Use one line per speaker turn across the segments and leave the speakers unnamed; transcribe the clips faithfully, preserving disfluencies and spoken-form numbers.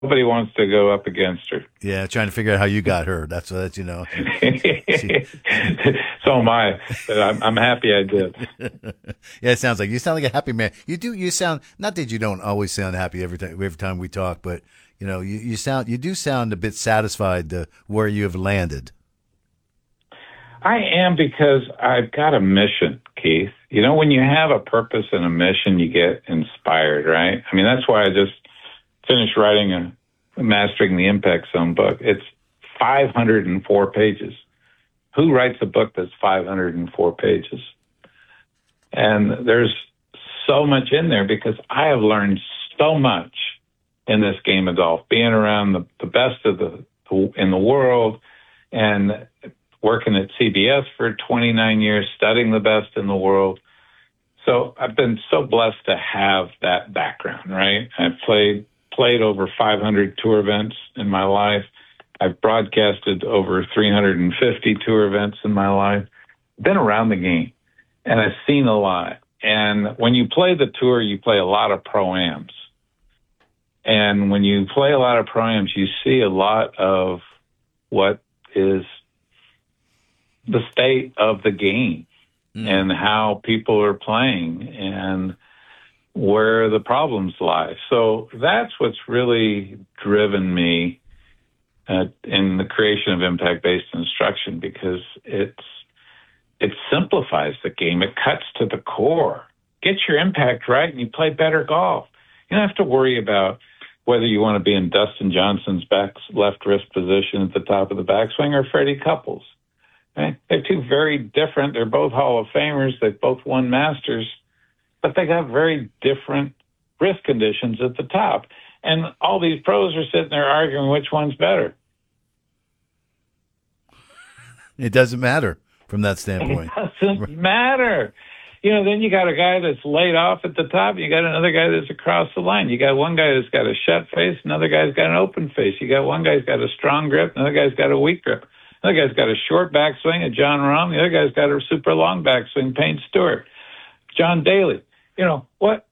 nobody wants to go up against her.
Yeah, trying to figure out how you got her. That's what you know. She,
so am I. I'm, I'm happy I did.
Yeah, it sounds like you sound like a happy man. You do. You sound, not that you don't always sound happy every time every time we talk, but you know, you, you sound you do sound a bit satisfied uh, where you have landed.
I am, because I've got a mission, Keith. You know, when you have a purpose and a mission, you get inspired, right? I mean, that's why I just finished writing a, a Mastering the Impact Zone book. It's five hundred four pages. Who writes a book that's five hundred four pages? And there's so much in there because I have learned so much in this game of golf, being around the, the best of the in the world and working at C B S for twenty-nine years, studying the best in the world. So I've been so blessed to have that background, right? I've played played over five hundred tour events in my life. I've broadcasted over three hundred fifty tour events in my life. Been around the game, and I've seen a lot. And when you play the tour, you play a lot of pro-ams. And when you play a lot of pro-ams, you see a lot of what is the state of the game mm. and how people are playing and where the problems lie. So that's what's really driven me uh, in the creation of impact-based instruction, because it's it simplifies the game. It cuts to the core. Get your impact right and you play better golf. You don't have to worry about whether you want to be in Dustin Johnson's back left wrist position at the top of the backswing or Freddie Couples. Right? They're two very different. They're both Hall of Famers. They've both won Masters, but they got very different wrist conditions at the top. And all these pros are sitting there arguing which one's better.
It doesn't matter from that standpoint.
It doesn't matter. You know, then you got a guy that's laid off at the top. You got another guy that's across the line. You got one guy that's got a shut face. Another guy's got an open face. You got one guy's got a strong grip. Another guy's got a weak grip. Another guy's got a short backswing, a John Rahm. The other guy's got a super long backswing, Payne Stewart. John Daly. You know, what?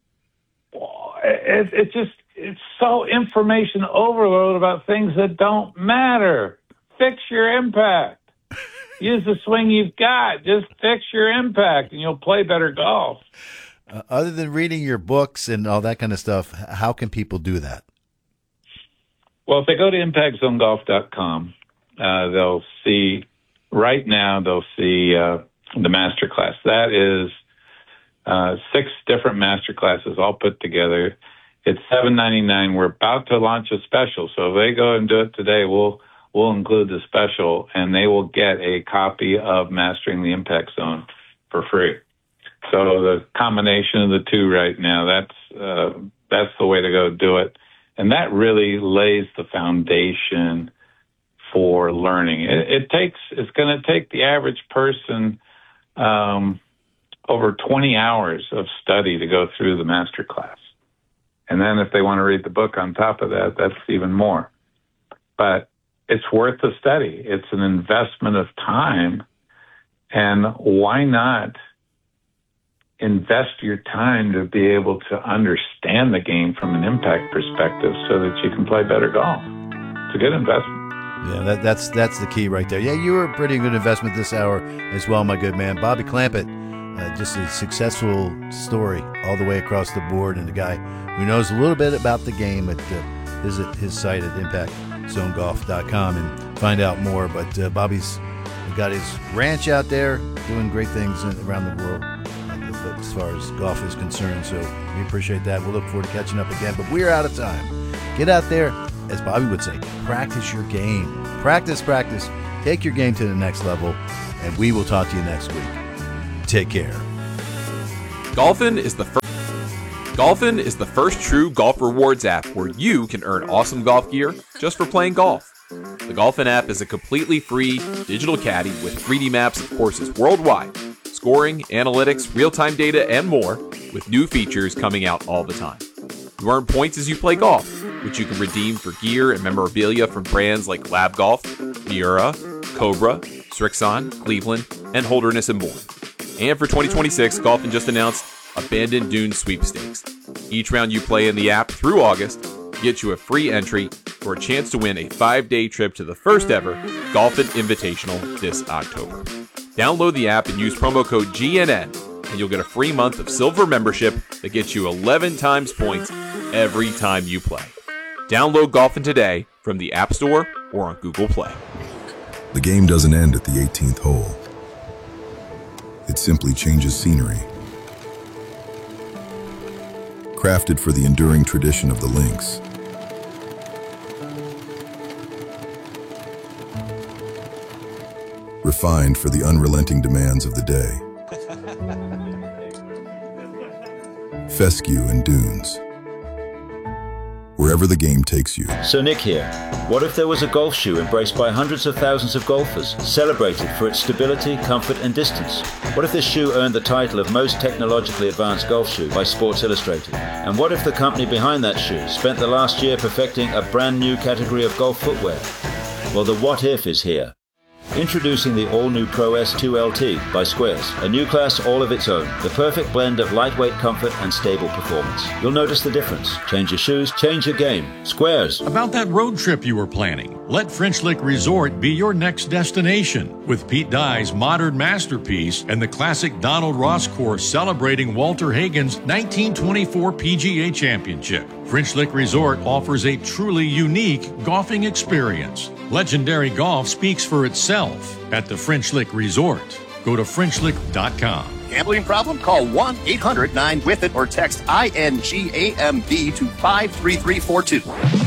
It, it just, it's so information overload about things that don't matter. Fix your impact. Use the swing you've got. Just fix your impact, and you'll play better golf.
Uh, other than reading your books and all that kind of stuff, how can people do that?
Well, if they go to impact zone golf dot com, uh, they'll see, right now, they'll see uh, the master class. That is uh, six different master classes all put together. It's seven ninety-nine. We're about to launch a special, so if they go and do it today, we'll we'll include the special, and they will get a copy of Mastering the Impact Zone for free. So the combination of the two right now, that's uh, that's the way to go do it. And that really lays the foundation for learning. It, it takes, it's going to take the average person um, over twenty hours of study to go through the master class. And then if they want to read the book on top of that, that's even more. But it's worth the study. It's an investment of time. And why not invest your time to be able to understand the game from an impact perspective so that you can play better golf? It's a good investment.
Yeah, that, that's that's the key right there. Yeah, you were a pretty good investment this hour as well, my good man. Bobby Clampett, uh, just a successful story all the way across the board, and a guy who knows a little bit about the game. At uh, visit his site at impact zone golf dot com and find out more. But uh, Bobby's got his ranch out there doing great things around the world uh, as far as golf is concerned. So we appreciate that. We'll look forward to catching up again. But we're out of time. Get out there, as Bobby would say, practice your game. Practice, practice. Take your game to the next level, and we will talk to you next week. Take care.
Golfin is the first. Golfin is the first true golf rewards app where you can earn awesome golf gear just for playing golf. The Golfin app is a completely free digital caddy with three D maps of courses worldwide, scoring, analytics, real-time data, and more, with new features coming out all the time. You earn points as you play golf, which you can redeem for gear and memorabilia from brands like Lab Golf, Miura, Cobra, Srixon, Cleveland, and Holderness and more. And for twenty twenty-six, Golfin just announced Abandoned Dunes Sweepstakes. Each round you play in the app through August, get you a free entry for a chance to win a five-day trip to the first ever Golfin Invitational this October. Download the app and use promo code G N N, and you'll get a free month of silver membership that gets you eleven times points every time you play. Download Golfin today from the App Store or on Google Play.
The game doesn't end at the eighteenth hole. It simply changes scenery. Crafted for the enduring tradition of the links. Refined for the unrelenting demands of the day. Fescue and dunes. Wherever the game takes you.
So Nick here. What if there was a golf shoe embraced by hundreds of thousands of golfers, celebrated for its stability, comfort and distance? What if this shoe earned the title of most technologically advanced golf shoe by Sports Illustrated? And what if the company behind that shoe spent the last year perfecting a brand new category of golf footwear? Well, the what if is here. Introducing the all-new Pro S two L T by Squares, a new class all of its own, the perfect blend of lightweight comfort and stable performance. You'll notice the difference. Change your shoes, change your game. Squares.
About that road trip you were planning, let French Lick Resort be your next destination. With Pete Dye's modern masterpiece and the classic Donald Ross course celebrating Walter Hagen's nineteen twenty-four P G A Championship. French Lick Resort offers a truly unique golfing experience. Legendary golf speaks for itself at the French Lick Resort. Go to French Lick dot com.
Gambling problem? Call one eight hundred nine with it or text I N G A M B to five three three four two.